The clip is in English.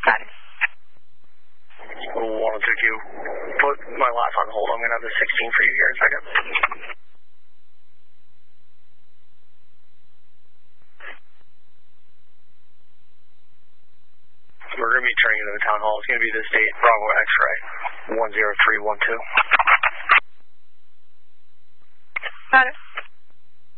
Got it. 102Q. Put my last on hold. I'm going to have the 16 for you here in a second. We're going to be turning into the town hall. It's going to be the state Bravo X-ray 10312. Got it.